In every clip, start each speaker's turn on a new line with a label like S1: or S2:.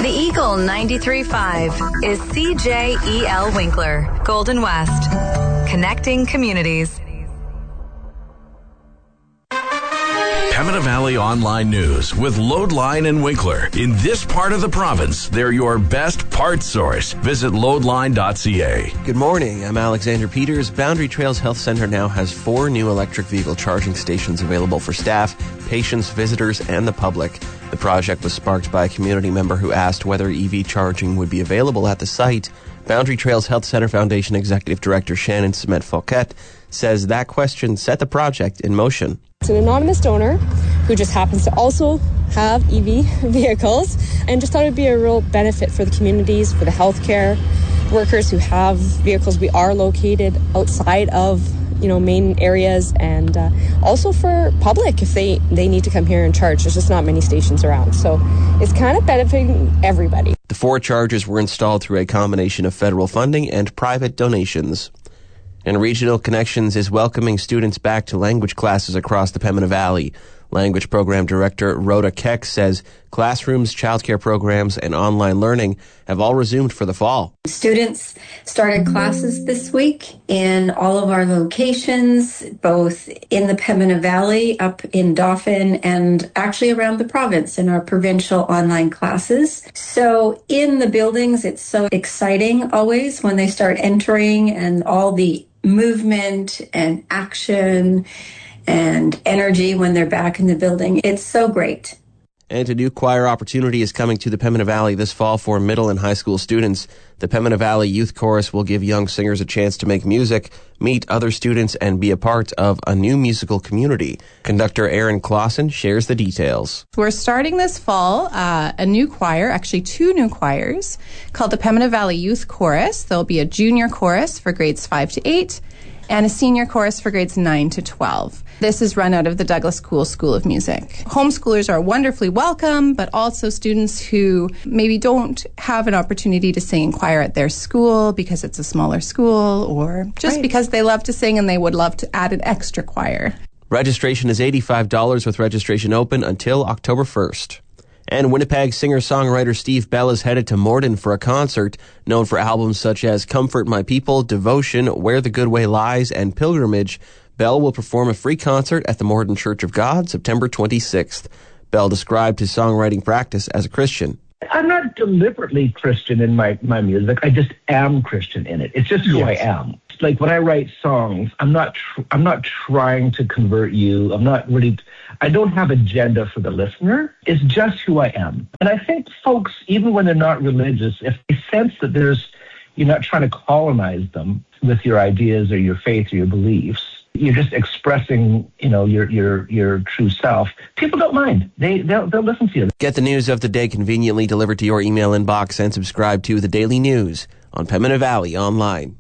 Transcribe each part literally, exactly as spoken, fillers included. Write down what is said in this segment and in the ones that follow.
S1: The Eagle ninety-three point five is C J E L Winkler, Golden West. Connecting communities.
S2: Pembina Valley Online News with Loadline and Winkler. In this part of the province, they're your best parts source. Visit loadline dot c a.
S3: Good morning. I'm Alexander Peters. Boundary Trails Health Centre now has four new electric vehicle charging stations available for staff, patients, visitors, and the public. The project was sparked by a community member who asked whether E V charging would be available at the site. Boundary Trails Health Centre Foundation Executive Director Shannon Semet-Fouquet says that question set the project in motion.
S4: It's an anonymous donor who just happens to also have E V vehicles and just thought it would be a real benefit for the communities, for the healthcare workers who have vehicles. We are located outside of, you know, main areas, and uh, also for public if they, they need to come here and charge. There's just not many stations around. So it's kind of benefiting everybody.
S3: The four chargers were installed through a combination of federal funding and private donations. And Regional Connections is welcoming students back to language classes across the Pembina Valley. Language Program Director Rhoda Keck says classrooms, childcare programs, and online learning have all resumed for the fall.
S5: Students started classes this week in all of our locations, both in the Pembina Valley, up in Dauphin, and actually around the province in our provincial online classes. So in the buildings, it's so exciting always when they start entering, and all the movement and action and energy when they're back in the building. It's so great.
S3: And a new choir opportunity is coming to the Pembina Valley this fall for middle and high school students. The Pembina Valley Youth Chorus will give young singers a chance to make music, meet other students, and be a part of a new musical community. Conductor Aaron Clausen shares the details.
S6: We're starting this fall uh, a new choir, actually two new choirs, called the Pembina Valley Youth Chorus. There'll be a junior chorus for grades five to eight and a senior chorus for grades nine to twelve. This is run out of the Douglas Cool School of Music. Homeschoolers are wonderfully welcome, but also students who maybe don't have an opportunity to sing in choir at their school because it's a smaller school, or just right. because they love to sing and they would love to add an extra choir.
S3: Registration is eighty-five dollars with registration open until October first. And Winnipeg singer-songwriter Steve Bell is headed to Morden for a concert. Known for albums such as Comfort My People, Devotion, Where the Good Way Lies, and Pilgrimage, Bell will perform a free concert at the Morden Church of God September twenty-sixth. Bell described his songwriting practice as a Christian.
S7: I'm not deliberately Christian in my, my music. I just am Christian in it. It's just who yes. I am. Like when I write songs, I'm not tr- I'm not trying to convert you. I'm not really, I don't have agenda for the listener. It's just who I am. And I think folks, even when they're not religious, if they sense that there's, you're not trying to colonize them with your ideas or your faith or your beliefs, you're just expressing, you know, your your your true self. People don't mind. They they'll, they'll listen to you.
S3: Get the news of the day conveniently delivered to your email inbox and subscribe to the Daily News on Pembina Valley Online.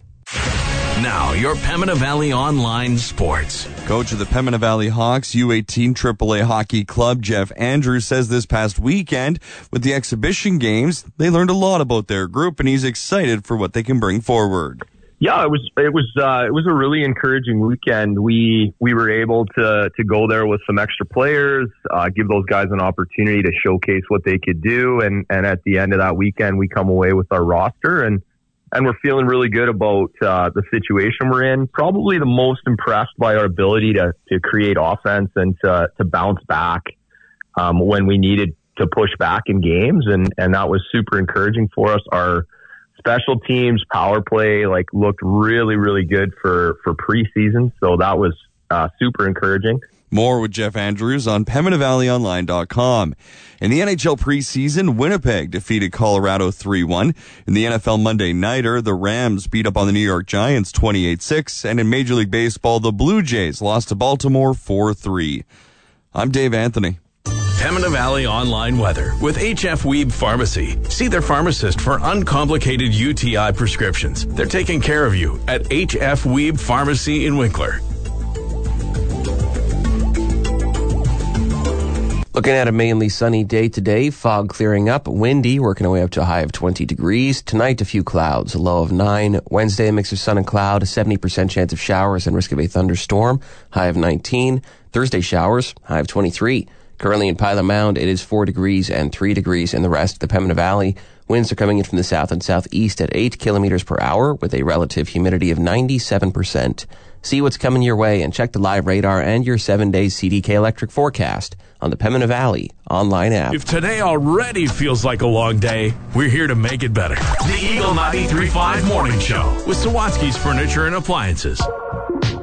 S2: Now, your Pembina Valley Online Sports.
S8: Coach of the Pembina Valley Hawks U eighteen triple A Hockey Club, Jeff Andrews, says this past weekend with the exhibition games, they learned a lot about their group, and he's excited for what they can bring forward.
S9: Yeah, it was it was uh, it was a really encouraging weekend. We we were able to to go there with some extra players, uh, give those guys an opportunity to showcase what they could do, and and at the end of that weekend, we come away with our roster, and and we're feeling really good about uh, the situation we're in. Probably the most impressed by our ability to to create offense and to to bounce back um, when we needed to push back in games, and and that was super encouraging for us. Our special teams, power play, like looked really, really good for, for preseason. So that was uh, super encouraging.
S8: More with Jeff Andrews on Pembina Valley Online dot com. In the N H L preseason, Winnipeg defeated Colorado three one. In the N F L Monday Nighter, the Rams beat up on the New York Giants twenty-eight six. And in Major League Baseball, the Blue Jays lost to Baltimore four three. I'm Dave Anthony.
S2: Pembina Valley Online Weather with H F Weeb Pharmacy. See their pharmacist for uncomplicated U T I prescriptions. They're taking care of you at H F Weeb Pharmacy in Winkler.
S3: Looking at a mainly sunny day today, fog clearing up, windy, working our way up to a high of twenty degrees. Tonight, a few clouds, a low of nine. Wednesday, a mix of sun and cloud, a seventy percent chance of showers and risk of a thunderstorm, high of nineteen. Thursday, showers, high of twenty-three. Currently in Pilot Mound, it is four degrees and three degrees in the rest of the Pembina Valley. Winds are coming in from the south and southeast at eight kilometers per hour with a relative humidity of ninety-seven percent. See what's coming your way and check the live radar and your seven-day C D K electric forecast on the Pembina Valley online app.
S2: If today already feels like a long day, we're here to make it better. The Eagle ninety-three point five Morning Show with Sawatsky's Furniture and Appliances.